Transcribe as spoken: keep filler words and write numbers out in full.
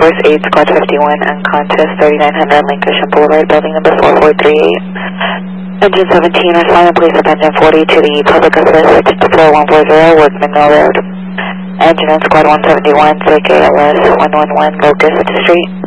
Force eight, Squad fifty-one, unconscious, thirty-nine hundred Lancashire Boulevard, building number four four three eight. Engine seventeen, responding police of engine forty to the public assist to floor one four zero, Workman Mill Road. Engine in Squad one seventy-one, C K L S one one one, Locust Street.